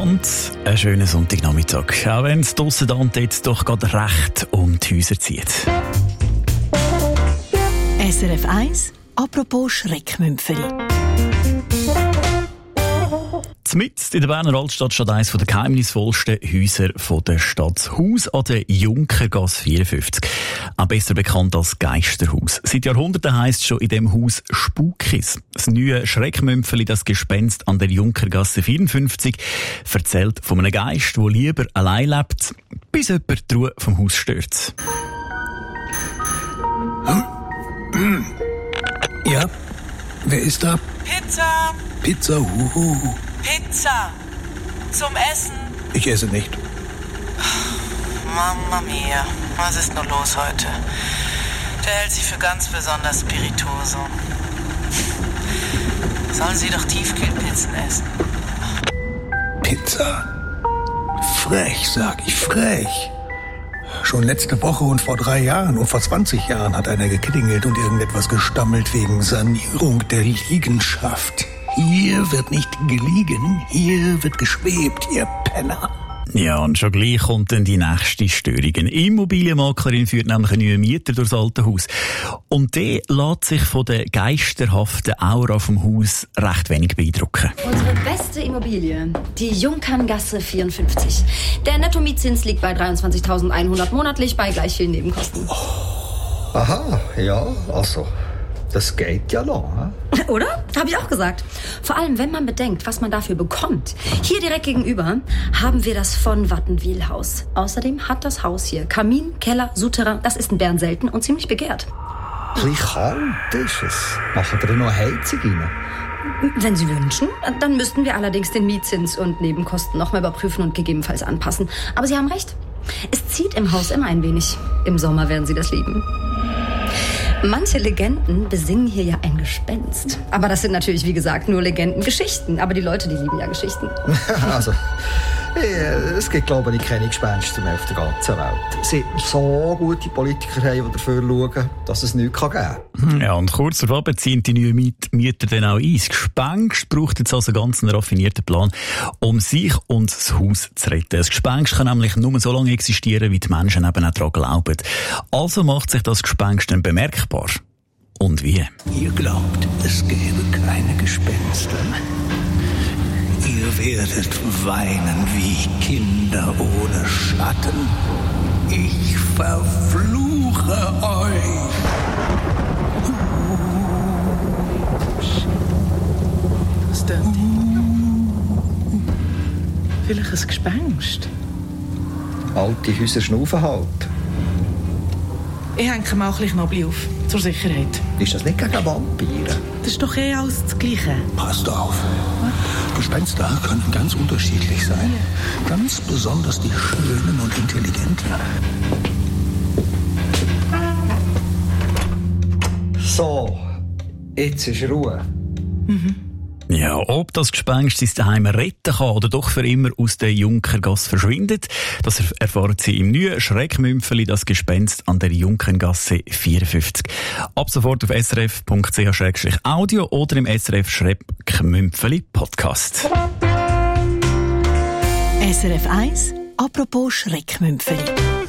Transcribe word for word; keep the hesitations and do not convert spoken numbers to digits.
und einen schönen Sonntagnachmittag. Auch wenn es draussen dann jetzt doch gerade recht um die Häuser zieht. S R F eins, apropos Schreckmümpfeli. Zmitzt in der Berner Altstadt steht eines der geheimnisvollsten Häuser der Stadt. Das Haus an der Junkergasse vierundfünfzig. Auch besser bekannt als Geisterhaus. Seit Jahrhunderten heisst es schon in diesem Haus Spukis. Das neue Schreckmümpfeli, das Gespenst an der Junkergasse vierundfünfzig, erzählt von einem Geist, der lieber allein lebt, bis jemand die Ruhe vom Haus stört. Ja, wer ist da? Pizza! Pizza, huhu. Pizza! Zum Essen! Ich esse nicht. Mamma mia, was ist nur los heute? Der hält sich für ganz besonders spirituoso. Sollen Sie doch Tiefkühlpizzen essen? Pizza? Frech, sag ich, frech. Schon letzte Woche und vor drei Jahren und vor zwanzig Jahren hat einer geklingelt und irgendetwas gestammelt wegen Sanierung der Liegenschaft. Hier wird nicht geliegen, hier wird geschwebt, ihr Penner. Ja, und schon gleich kommt dann die nächste Störung. Eine Immobilienmaklerin führt nämlich einen neuen Mieter durchs alte Haus. Und der lässt sich von der geisterhaften Aura vom Haus recht wenig beeindrucken. Unsere beste Immobilie, die Junkerngasse vierundfünfzig. Der Netto-Mietzins liegt bei dreiundzwanzigtausendeinhundert monatlich bei gleich vielen Nebenkosten. Oh. Aha, ja, also... Das geht ja noch, he? Oder? Habe ich auch gesagt. Vor allem, wenn man bedenkt, was man dafür bekommt. Hier direkt gegenüber haben wir das von Wattenwil-Haus. Außerdem hat das Haus hier Kamin, Keller, Souterrain. Das ist in Bern selten und ziemlich begehrt. Ein bisschen kalt ist es. Machen wir noch Heizung rein? Wenn Sie wünschen, dann müssten wir allerdings den Mietzins und Nebenkosten noch mal überprüfen und gegebenenfalls anpassen. Aber Sie haben recht. Es zieht im Haus immer ein wenig. Im Sommer werden Sie das lieben. Manche Legenden besingen hier ja ein Gespenst. Aber das sind natürlich, wie gesagt, nur Legendengeschichten. Aber die Leute, die lieben ja Geschichten. Also, es gibt, glaube ich, keine Gespenster mehr auf der ganzen Welt. Es sind so gute Politiker, die dafür schauen, dass es nichts geben kann. Ja, und kurz darauf ziehen die neuen Miet- Mieter dann auch ein. Das Gespenst braucht jetzt also ganz einen raffinierten Plan, um sich und das Haus zu retten. Das Gespenst kann nämlich nur so lange existieren, wie die Menschen eben auch daran glauben. Also macht sich das Gespenst dann bemerkbar. Und wie? Ihr glaubt, es gäbe keine Gespenster. Ihr werdet weinen wie Kinder ohne Schatten. Ich verfluche euch. Was tönt? Vielleicht ein Gespenst? Alte Häuser schnaufen halt. Ich hänge mal ein bisschen Knoblauch auf, zur Sicherheit. Ist das nicht gegen Vampire? Das ist doch eh alles das Gleiche. Passt auf. Gespenster können ganz unterschiedlich sein. Ganz besonders die Schönen und Intelligenten. So, jetzt ist Ruhe. Mhm. Ja, ob das Gespenst sein Daheim retten kann oder doch für immer aus der Junkergasse verschwindet, das erfahren Sie im neuen Schreckmümpfeli, das Gespenst an der Junkergasse vierundfünfzig. Ab sofort auf s r f punkt c h slash audio oder im S R F Schreckmümpfeli Podcast. S R F eins, apropos Schreckmümpfeli.